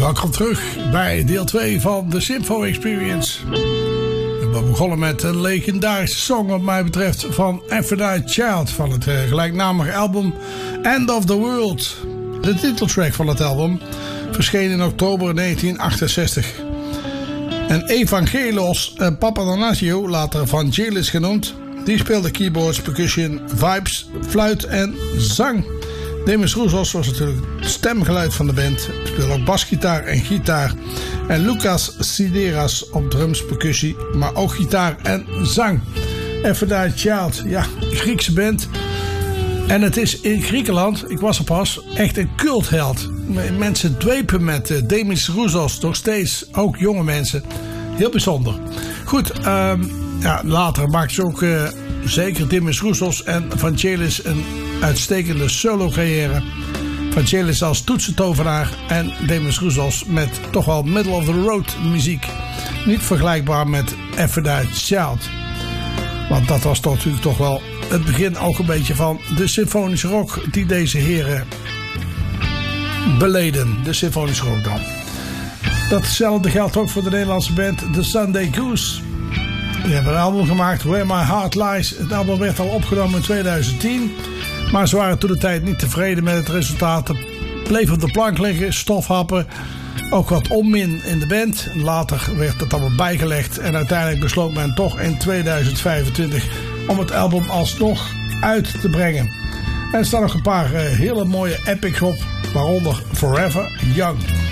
Welkom terug bij deel 2 van de Symphony Experience. We begonnen met een legendarische song wat mij betreft van Aphrodite Child van het gelijknamige album End of the World. De titeltrack van het album verscheen in oktober 1968. En Evangelos Papadanasiou, later Vangelis genoemd, die speelde keyboards, percussion, vibes, fluit en zang. Demis Roussos was natuurlijk het stemgeluid van de band. Speelde ook basgitaar en gitaar. En Lucas Sideras op drums, percussie, maar ook gitaar en zang. Aphrodite Child, ja, Griekse band. En het is in Griekenland, ik was er pas, echt een cultheld. Mensen dwepen met Demis Roussos, nog steeds, ook jonge mensen. Heel bijzonder. Goed, later maakten ze ook zeker Demis Roussos en Vangelis een uitstekende solo carrière. Vangelis als toetsentovenaar en Demis Roussos met toch wel middle of the road muziek. Niet vergelijkbaar met Aphrodite Child. Want dat was natuurlijk toch wel het begin ook een beetje van de symfonische rock die deze heren beleden. De symfonische rock dan. Datzelfde geldt ook voor de Nederlandse band The Sunday Goose. Die hebben een album gemaakt, Where My Heart Lies. Het album werd al opgenomen in 2010. Maar ze waren toen de tijd niet tevreden met het resultaat. Het bleef op de plank liggen, stofhappen. Ook wat onmin in de band. Later werd het allemaal bijgelegd. En uiteindelijk besloot men toch in 2025 om het album alsnog uit te brengen. En er staan nog een paar hele mooie epics op. Waaronder Forever Young.